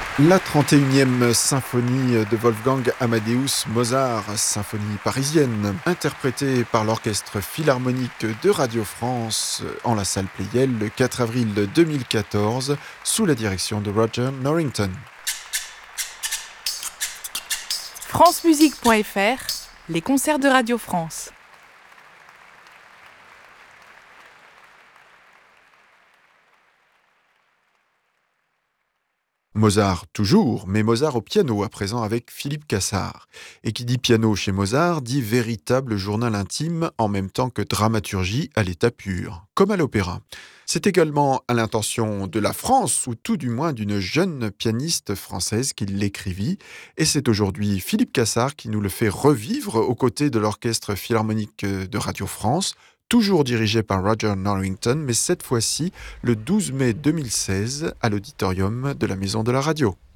La 31e symphonie de Wolfgang Amadeus Mozart, symphonie parisienne, interprétée par l'Orchestre Philharmonique de Radio France en la salle Pleyel le 4 avril 2014 sous la direction de Roger Norrington. francemusique.fr, les concerts de Radio France. Mozart toujours, mais Mozart au piano à présent avec Philippe Cassard. Et qui dit piano chez Mozart dit véritable journal intime en même temps que dramaturgie à l'état pur, comme à l'opéra. C'est également à l'intention de la France, ou tout du moins d'une jeune pianiste française qui l'écrivit, et c'est aujourd'hui Philippe Cassard qui nous le fait revivre aux côtés de l'Orchestre Philharmonique de Radio France, toujours dirigé par Roger Norrington, mais cette fois-ci le 12 mai 2016 à l'auditorium de la Maison de la Radio.